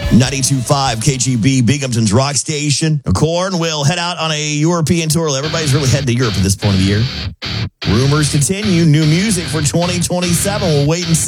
92.5 KGB, Binghamton's rock station. Korn will head out on a European tour. Everybody's really heading to Europe at this point of the year. Rumors continue. New music for 2027. We'll wait and see.